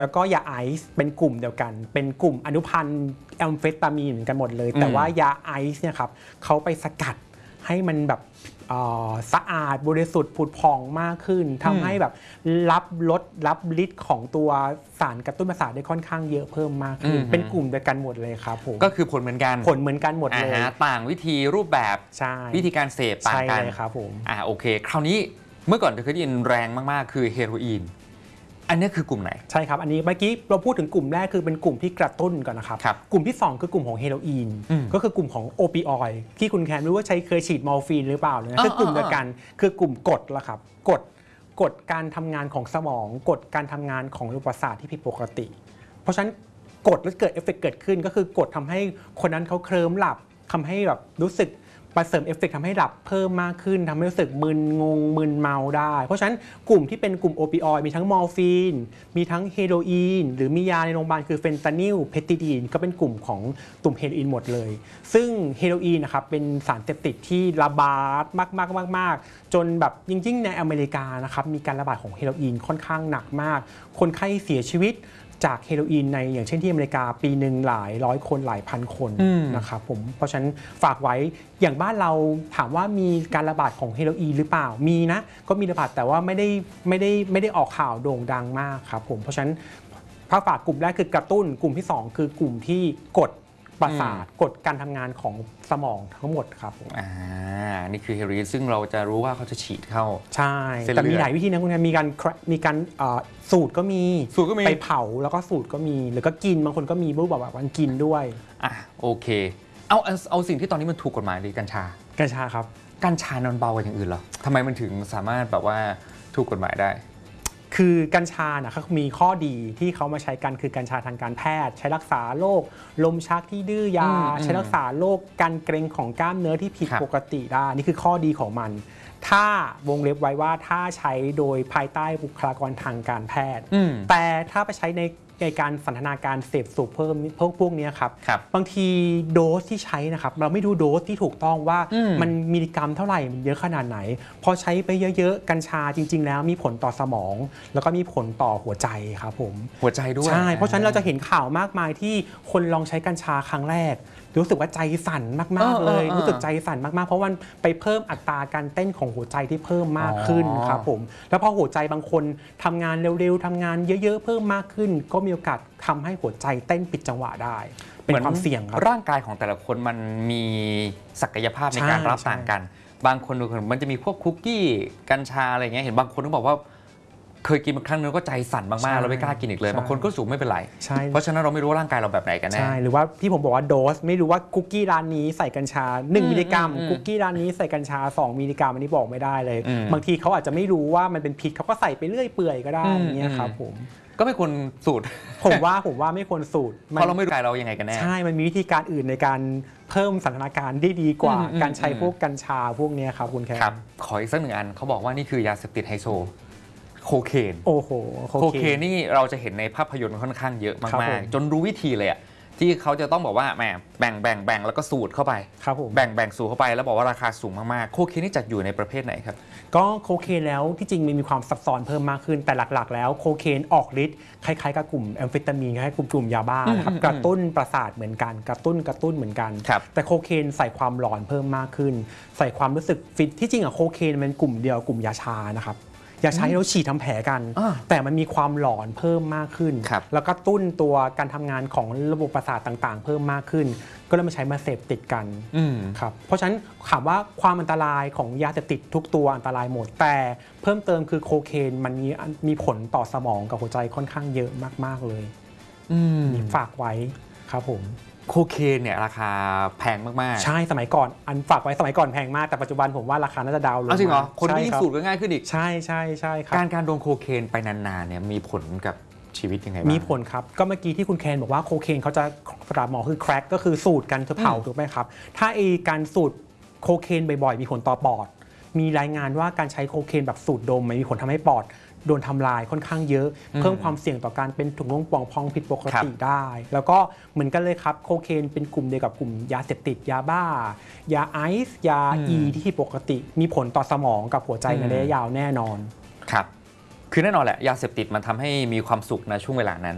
แล้วก็ยาไอซ์เป็นกลุ่มเดียวกันเป็นกลุ่มอนุพันธ์แอมเฟตามีนเหมือนกันหมดเลยแต่ว่ายาไอซ์เนี่ยครับเขาไปสกัดให้มันแบบสะอาดบริสุทธิ์ผุดผ่องมากขึ้นทำให้แบบรับฤทธิ์ของตัวสารกระตุ้นประสาทได้ค่อนข้างเยอะเพิ่มมากขึ้นเป็นกลุ่มเดียวกันหมดเลยครับผมก็คือผลเหมือนกันหมดเลยต่างวิธีรูปแบบวิธีการเสพต่างกันครับผมโอเคคราวนี้เมื่อก่อนเคยได้ยินแรงมากๆคือเฮโรอีนอันนี้คือกลุ่มไหนใช่ครับอันนี้เมื่อกี้เราพูดถึงกลุ่มแรกคือเป็นกลุ่มที่กระตุ้นก่อนนะครับกลุ่มที่2คือกลุ่มของเฮโรอีนก็คือกลุ่มของโอปิออยด์ที่คุณแคนรู้ว่าเคยฉีดมอร์ฟีนหรือเปล่าเนี่ยคือกลุ่มเดียวกันคือกลุ่มกรดละครับกดการทำงานของสมองกดการทำงานของระบบประสาทที่ผิดปกติเพราะฉะนั้นกดแล้วเกิดเอฟเฟกต์เกิดขึ้นก็คือกดทำให้คนนั้นเขาเคลิ้มหลับทำให้แบบรู้สึกประเสริมเอฟเฟกต์ทำให้หลับเพิ่มมากขึ้นทำให้รู้สึกมึนงงมึนเมาได้เพราะฉะนั้นกลุ่มที่เป็นกลุ่มโอปิออยด์มีทั้งมอร์ฟีนมีทั้งเฮโรอีนหรือมียาในโรงพยาบาลคือเฟนตานิลเพทิดีนก็เป็นกลุ่มของกลุ่มเฮโรอีนหมดเลยซึ่งเฮโรอีนนะครับเป็นสารเสพติดที่ระบาดมากจนแบบยิ่งในอเมริกานะครับมีการระบาดของเฮโรอีนค่อนข้างหนักมากคนไข้เสียชีวิตจากเฮโรอีนในอย่างเช่นที่อเมริกาปีหนึ่งหลายร้อยคนหลายพันคนนะครับผมเพราะฉะนั้นฝากไว้อย่างบ้านเราถามว่ามีการระบาดของเฮโรอีนหรือเปล่ามีนะก็มีระบาดแต่ว่าไม่ได้ออกข่าวโด่งดังมากครับผมเพราะฉะนั้นถ้าฝากกลุ่มแรกคือกระตุ้นกลุ่มที่2คือกลุ่มที่กดประสาทกดการทำงานของสมองทั้งหมดครับผมนี่คือเฮโรอีนซึ่งเราจะรู้ว่าเขาจะฉีดเข้าใช่แต่มีหลายวิธีนะคุณมีการสูตรก็มีไปเผาแล้วก็สูตรก็มีหรือก็กินบางคนก็มีรูปแบบว่ากินด้วยโอเคเอาสิ่งที่ตอนนี้มันถูกกฎหมายดีกัญชาครับกัญชานอนเบากว่าอย่างอื่นเหรอทำไมมันถึงสามารถแบบว่าถูกกฎหมายได้คือกัญชาเขามีข้อดีที่เขามาใช้กันคือกัญชาทางการแพทย์ใช้รักษาโรคลมชักที่ดื้อยาใช้รักษาโรคการเกร็งของกล้ามเนื้อที่ผิดปกติได้นี่คือข้อดีของมันถ้าวงเล็บไว้ว่าถ้าใช้โดยภายใต้บุคลากรทางการแพทย์แต่ถ้าไปใช้ในการสันทนาการเสพสูบเพิ่มพวกนี้ครับบางทีโดสที่ใช้นะครับเราไม่ดูโดสที่ถูกต้องว่ามันมิลลิกรัมเท่าไหร่มันเยอะขนาดไหนพอใช้ไปเยอะๆกัญชาจริงๆแล้วมีผลต่อสมองแล้วก็มีผลต่อหัวใจครับผมหัวใจด้วยใช่เพราะฉะนั้นเราจะเห็นข่าวมากมายที่คนลองใช้กัญชาครั้งแรกรู้สึกว่าใจสั่นมากๆเลยรู้สึกใจสั่นมากๆเพราะมันไปเพิ่มอัตราการเต้นของหัวใจที่เพิ่มมากขึ้นครับผมแล้วพอหัวใจบางคนทำงานเร็วๆทำงานเยอะๆเพิ่มมากขึ้นก็มีโอกาสทำให้หัวใจเต้นผิดจังหวะได้เป็นความเสี่ยงครับร่างกายของแต่ละคนมันมีศักยภาพในการรับต่างกันบางคนมันจะมีพวกคุกกี้กัญชาอะไรเงี้ยเห็นบางคนก็บอกว่าเคยกินมาครั้งนึงก็ใจสั่นมากๆเราไม่กล้ากินอีกเลยบางคนก็สูงไม่เป็นไรเพราะฉะนั้นเราไม่รู้ว่าร่างกายเราแบบไหนกันแน่ใช่หรือว่าที่ผมบอกว่าโดสไม่รู้ว่าคุกกี้ร้านนี้ใส่กัญชา1มิลลิกรัมคุกกี้ร้านนี้ใส่กัญชา2มิลลิกรัมอันนี้บอกไม่ได้เลยบางทีเขาอาจจะไม่รู้ว่ามันเป็นพิษเขาก็ใส่ไปเรื่อยเปื่อยก็ได้อย่างเงี้ยครับผมก็ไม่ควรสูตรผมว่าไม่ควรสูตรเพราะเราไม่รู้กายเรายังไงกันแน่ใช่มันมีวิธีการอื่นในการเพิ่มสันทนาการได้ดีกว่าการใช้พวกกัญชาพวกนี้ครับคุณแคครับขออีกสักหนึ่งอันเขาบอกว่านี่คือยาเสพติดไฮโซโคเคนโอ้โหโคเคนนี่เราจะเห็นในภาพยนตร์ค่อนข้างเยอะมากๆจนรู้วิธีเลยที่เขาจะต้องบอกว่าแหมแบ่งแล้วก็สูตรเข้าไปแบ่งสูตรเข้าไปแล้วบอกว่าราคาสูงมากๆโคเคนนี่จัดอยู่ในประเภทไหนครับก็โคเคนแล้วที่จริงมันมีความซับซ้อนเพิ่มมากขึ้นแต่หลักๆแล้วโคเคนออกฤทธิ์คล้ายๆกับกลุ่มแอมเฟตามีนคล้ายๆกลุ่มยาบ้านะครับกระตุ้นประสาทเหมือนกันกระตุ้นเหมือนกันแต่โคเคนใส่ความหลอนเพิ่มมากขึ้นใส่ความรู้สึกฟิตที่จริงโคเคนมันกลุ่มเดียวกลุ่มยาชานะครับยาชาที่เราฉีดทำแผลกันแต่มันมีความหลอนเพิ่มมากขึ้นแล้วก็ตุ้นตัวการทำงานของระบบประสาทต่างๆเพิ่มมากขึ้นก็เลยมาใช้มาเสพติดกันครับเพราะฉะนั้นถามว่าความอันตรายของยาเสพติดทุกตัวอันตรายหมดแต่เพิ่มเติมคือโคเคนมันมีผลต่อสมองกับหัวใจค่อนข้างเยอะมากๆเลยฝากไว้ครับผมโคเคนเนี่ยราคาแพงมากๆใช่สมัยก่อนฝากไว้สมัยก่อนแพงมากแต่ปัจจุบันผมว่าราคาน่าจะดาวลงจริงเหรอคนที่สูตรก็ง่ายขึ้นอีกใช่ครับการโดนโคเคนไปนานๆเนี่ยมีผลกับชีวิตยังไงบ้างมีผลครับก็เมื่อกี้ที่คุณแคนบอกว่าโคเคนเขาจะภาษาหมอคือแคร็กก็คือสูตรกันเผาถูกไหมครับถ้าการสูตรโคเคนบ่อยๆมีผลต่อปอดมีรายงานว่าการใช้โคเคนแบบสูตรดมมีผลทำให้ปอดโดนทำลายค่อนข้างเยอะเพิ่มความเสี่ยงต่อการเป็นถุงลมโป่งพองผิดปกติได้แล้วก็เหมือนกันเลยครับโคเคนเป็นกลุ่มเดียวกับกลุ่มยาเสพติดยาบ้ายาไอซ์ยาที่ผิดปกติมีผลต่อสมองกับหัวใจในระยะยาวแน่นอนครับคือแน่นอนแหละยาเสพติดมันทำให้มีความสุขในช่วงเวลานั้น